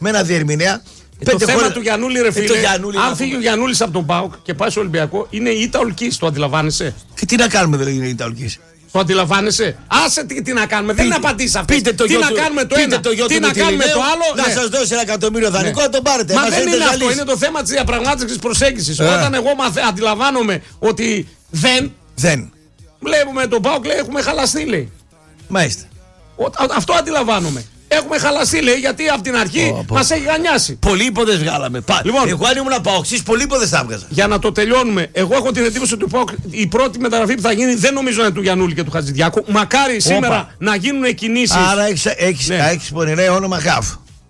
με ένα διερμηνέα. Το θέμα του Γιαννούλη, ρε φίλε. Αν φύγει ο Γιαννούλης από τον ΠΑΟΚ και πάει στο Ολυμπιακό, είναι η ήττα ολκής. Το αντιλαμβάνεσαι? Και τι να κάνουμε, δεν είναι η ήττα ολκής? Το αντιλαμβάνεσαι? Άσε τι να κάνουμε. Δεν είναι απαντήσει αυτές. Πείτε το τι να κάνουμε το ένα, τι να κάνουμε το άλλο. Να σας δώσει 1 εκατομμύριο δανεικό, να τον πάρετε. Μα δεν είναι αυτό. Είναι το θέμα της διαπραγμάτευσης, της προσέγγισης. Όταν εγώ αντιλαμβάνομαι ότι δεν. Βλέπουμε τον ΠΑΟΚ, λέει, έχουμε χαλαστεί, λέει. Μάλιστα. Αυτό αντιλαμβάνομαι. Έχουμε χαλαστεί, λέει, γιατί από την αρχή μας έχει γανιάσει. Πολύποδες βγάλαμε. Λοιπόν, εγώ αν ήμουν ΠΑΟΚΣής, πολύποδες θα έβγαζα. Για να το τελειώνουμε, εγώ έχω την εντύπωση ότι η πρώτη μεταγραφή που θα γίνει δεν νομίζω είναι του Γιαννούλη και του Χατζηδιάκου. Μακάρι σήμερα να γίνουν κινήσεις. Άρα έχεις πονηρέ όνομα Χαφ.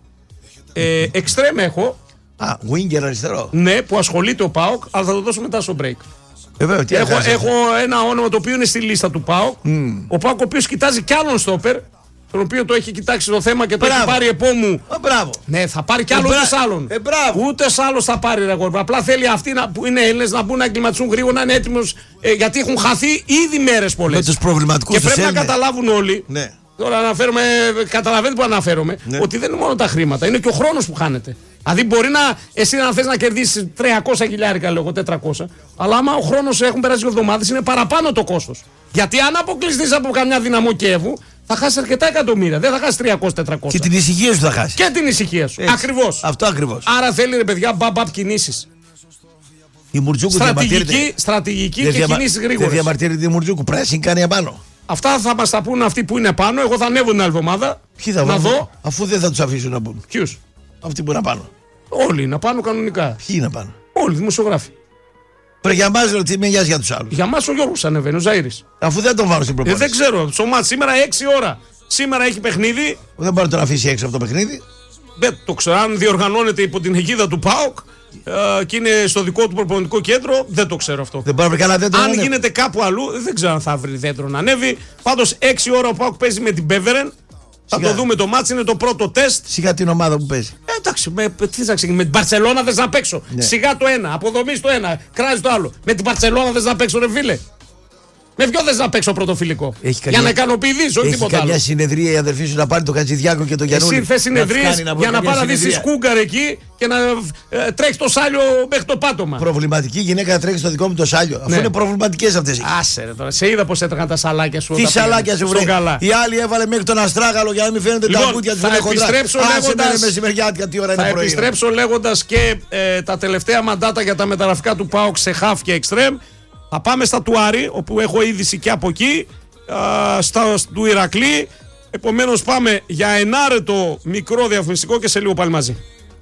Εξτρέμ έχω. Winger αριστερό. Ναι, που ασχολείται ο ΠΑΟΚ, αλλά θα το δώσω μετά στο break. Έχω ένα όνομα το οποίο είναι στη λίστα του ΠΑΟΚ. Ο ΠΑΟΚ ο οποίος κοιτάζει κι άλλον στόπερ, τον οποίο το έχει κοιτάξει το θέμα και το έχει πάρει επόμου. Μπράβο. Ναι, θα πάρει κι άλλο ούτε άλλον. Ούτε άλλο θα πάρει, ρε γόρμπα. Απλά θέλει αυτοί που είναι Έλληνες να μπουν να εγκληματιστούν γρήγορα, να είναι έτοιμος, γιατί έχουν χαθεί ήδη μέρες πολλές. Με τους προβληματικούς. Και πρέπει να καταλάβουν όλοι. Ναι. Τώρα καταλαβαίνετε που αναφέρομαι, ότι δεν είναι μόνο τα χρήματα, είναι και ο χρόνος που χάνεται. Δηλαδή μπορεί εσύ να θες να κερδίσεις 300 χιλιάρικα, λέω 400, αλλά άμα ο χρόνος έχουν περάσει 2 εβδομάδες είναι παραπάνω το κόστος. Γιατί αν αποκλειστείς από καμιά δυναμό Κιέβου, θα χάσεις αρκετά εκατομμύρια, δεν θα χάσεις 300-400. Και την ησυχία σου θα χάσεις. Και την ησυχία σου. Ακριβώς. Αυτό ακριβώς. Άρα θέλει, ρε παιδιά, μπαμπ κινήσεις. Η Μουρτζούκου στρατηγική και κινήσεις γρήγορες. Δεν διαμαρτύρεται η Μουρτζούκου, πράσινη κάνει απάνω. Αυτά θα μας τα πούν αυτοί που είναι πάνω. Εγώ θα ανέβω την άλλη εβδομάδα. Ποιοι θα δω. Αφού δεν θα τους αφήσουν να μπουν. Ποιους? Αυτοί που είναι πάνω. Όλοι να πάνω κανονικά. Ποιοι είναι πάνω? Όλοι οι δημοσιογράφοι. Για μας ρωτή με για τους άλλους. Για μας ο Γιώργος ανεβαίνει, ο Ζαΐρης. Αφού δεν τον βάλω στην προπόνηση. Δεν ξέρω. Στο μάτς σήμερα 6 ώρα. Σήμερα έχει παιχνίδι. Δεν μπορεί να τον αφήσει έξω από το παιχνίδι. Δεν το ξέρω. Αν διοργανώνεται υπό την αιγίδα του ΠΑΟΚ και είναι στο δικό του προπονητικό κέντρο, δεν το ξέρω αυτό. Δεν μπορεί να δέντρο. Αν γίνεται κάπου αλλού, δεν ξέρω αν θα βρει δέντρο να ανέβει. Πάντως 6 ώρα ο ΠΑΟΚ παίζει με την Μπέβερεν. Θα το δούμε το μάτς, είναι το πρώτο τεστ. Σιγά την ομάδα που παίζει. Εντάξει, τι θα ξεκινήσει, με την Μπαρσελόνα θες να παίξω. Ναι. Σιγά το ένα, αποδομής το ένα, κράζει το άλλο. Με την Μπαρσελόνα θες να παίξω, ρε φίλε. Με ποιο θες να παίξω πρωτοφιλικό? Για να ικανοποιηθείς, όχι τίποτα άλλο. Έχει καμιά συνεδρία η αδερφή σου να πάρει το Χατζηδιάκο και το Γιαννούλη? Εσύ θες συνεδρίες για να πάει να δεις τη Σκούγκαρ εκεί και να τρέχει το σάλιο μέχρι το πάτωμα. Προβληματική γυναίκα να τρέχει στο δικό μου το σάλιο. Αφού είναι προβληματικές αυτές. Άσε ρε τώρα, σε είδα πως έτρεχαν τα σαλάκια σου. Τι σαλάκια σου βρε? Η άλλη έβαλε μέχρι τον αστράγαλο για να μην φαίνεται τα αγκούτια της. Θα επιστρέψω λέγοντας και τα τελευταία μαντάτα για τα μεταγραφικά του ΠΑΟΚ σε χαφ και εξτρέμ. Θα πάμε στα του Άρη, όπου έχω είδηση και από εκεί, του Ηρακλή. Επομένως πάμε για ενάρετο μικρό διαφημιστικό και σε λίγο πάλι μαζί.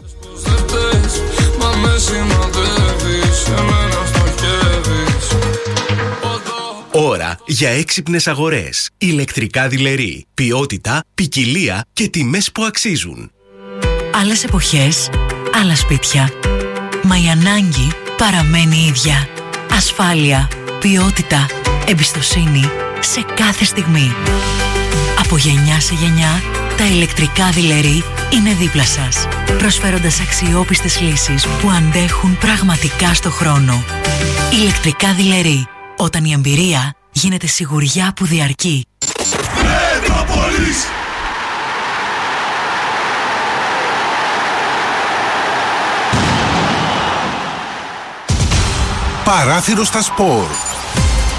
Ώρα για έξυπνες αγορές. Ηλεκτρικά δειλερί. Ποιότητα, ποικιλία και τιμές που αξίζουν. Άλλες εποχές, άλλα σπίτια. Μα η ανάγκη παραμένει ίδια. Ασφάλεια, ποιότητα, εμπιστοσύνη σε κάθε στιγμή. Από γενιά σε γενιά, τα ηλεκτρικά δειλερί είναι δίπλα σας, προσφέροντας αξιόπιστες λύσεις που αντέχουν πραγματικά στο χρόνο. Ηλεκτρικά δειλερί, όταν η εμπειρία γίνεται σιγουριά που διαρκεί. Παράθυρο στα σπορ.